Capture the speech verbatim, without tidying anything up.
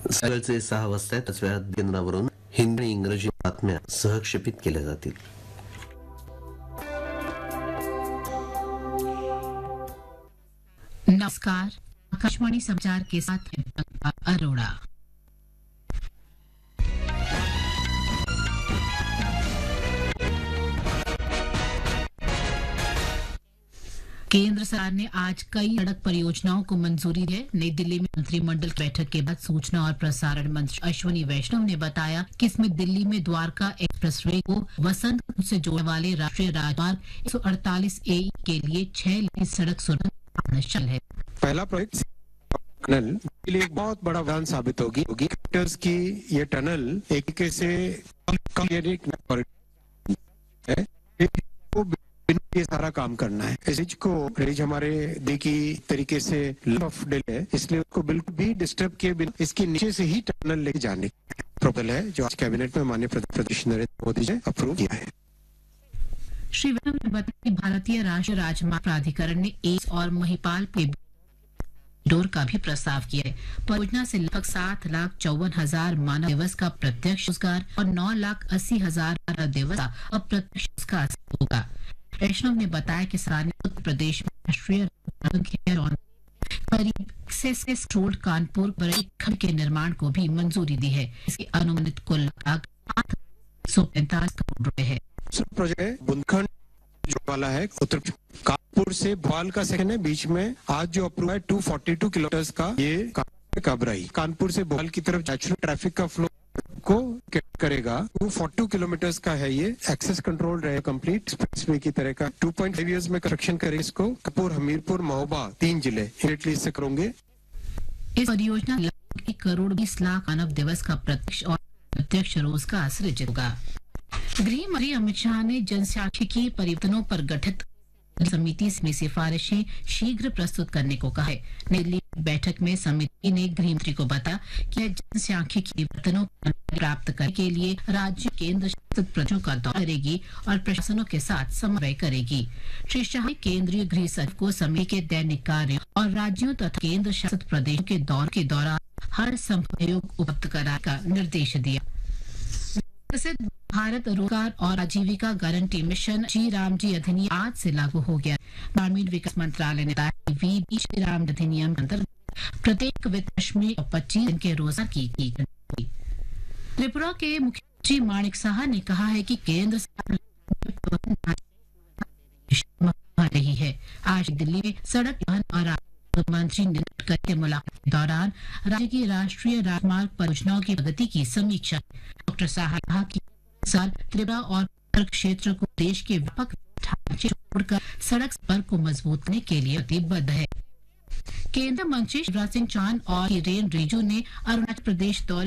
सकाळचे सहा वाजता पाचव्या केंद्रावरून हिंदी आणि इंग्रजी बातम्या सहक्षेपित केल्या जातील. नमस्कार, आकाशवाणी समाचार के साथ मैं अरोड़ा। केंद्र सरकार ने आज कई सड़क परियोजनाओं को मंजूरी दी है। नई दिल्ली में मंत्रिमंडल की बैठक के बाद सूचना और प्रसारण मंत्री अश्विनी वैष्णव ने बताया कि इसमें दिल्ली में द्वारका एक्सप्रेसवे को वसंत कुंज से जोड़ने वाले राष्ट्रीय राजमार्ग एक सौ अड़तालीस ए के लिए छह लेन सड़क सुरंग शामिल है। पहला प्रोजेक्ट टनल के लिए एक बहुत बड़ा वरदान साबित होगी होगी हेक्टर्स की ये टनल एक तरीके से कम है, ये सारा काम करना है। इस चीज को रेंज हमारे देखी तरीके से ऑफ डिले है, इसलिए उसको बिल्कुल भी डिस्टर्ब किए बिना इसके नीचे से ही टनल लेके जाने प्रोपोजल है जो आज कैबिनेट में माननीय प्रधानमंत्री नरेंद्र मोदी जी ने अप्रूव किया है। श्री वैष्णव ने बताया कि भारतीय राष्ट्रीय राजमार्ग प्राधिकरण ने एम्स और महिपाल के डोर का भी प्रस्ताव किया है। परियोजना से लगभग सात लाख चौवन हजार मानव दिवस का प्रत्यक्ष रोजगार और नौ लाख अस्सी हजार दिवस का अप्रत्यक्ष रोजगार होगा। वैष्णव ने बताया कि सरकार ने उत्तर प्रदेश में राष्ट्रीय करीब सेस रोड कानपुर बरेली खंड के निर्माण को भी मंजूरी दी है। इसकी अनुमानित कुल लागत आठ सौ पैंतालीस करोड़ रुपए है। प्रोजेक्ट बुंदेलखंड जो वाला है उत्तर कानपुर से भोपाल का सेक्शन है, बीच में आज जो अप्रूव है दो सौ बयालीस किलोमीटर का ये कबराई कानपुर से भोपाल की तरफ नेचुरल ट्रैफिक का फ्लो को करेगा। दो सौ बयालीस किलोमीटर का है, ये एक्सेस कंट्रोल रहेगा कंप्लीट एक्सप्रेसवे की तरह का। दो पॉइंट फाइव इयर्स में कंस्ट्रक्शन करेंगे इसको। कपूर, हमीरपुर, महोबा तीन जिले इमीडिएटली इससे करेंगे। इस परियोजना की करोड़ बीस लाख मानव दिवस का प्रत्यक्ष और प्रत्यक्ष रोजगार सृजित होगा। गृह मंत्री अमित शाह ने जनसांख्यिकीय परिवर्तनों पर गठित समिति में सिफारिशें शीघ्र प्रस्तुत करने को कहा है। नई दिल्ली बैठक में समिति ने गृह मंत्री को बताया कि जनसांख्यिकीय परिवर्तनों प्राप्त करने के लिए राज्य केंद्र शासित प्रदेशों का दौरा करेगी और प्रशासनों के साथ समन्वय करेगी। श्री शाह ने केंद्रीय गृह सचिव को समिति के दैनिक कार्यों और राज्यों तथा केंद्र शासित प्रदेशों के दौरे के दौरान हर संभव सहयोग उपलब्ध कराने का निर्देश दिया। विकसित भारत रोजगार और आजीविका गारंटी मिशन जी राम जी अधिनियम आज से लागू हो गया। ग्रामीण विकास मंत्रालय ने बताया कि वी श्री राम अधिनियम के अंतर्गत प्रत्येक वित्त वर्ष में पच्चीस दिन के रोजगार की गई। त्रिपुरा के मुख्यमंत्री माणिक साहा ने कहा है कि केंद्र सरकार रही है। आज दिल्ली में सड़क परिवहन और मंत्री नितिन गडकरी के मुलाकात के दौरान राज्य की राष्ट्रीय राजमार्ग परियोजनाओं की प्रगति की समीक्षा। डॉक्टर साहा ने कहा कि सरकार त्रिपुरा और उत्तर क्षेत्र को देश के व्यापक ढांचे छोड़कर सड़क संपर्क को मजबूत करने के लिए प्रतिबद्ध है। केंद्रीय मंत्री शिवराज सिंह चौहान और किरेन रिजिजू ने अरुणाचल प्रदेश दौरे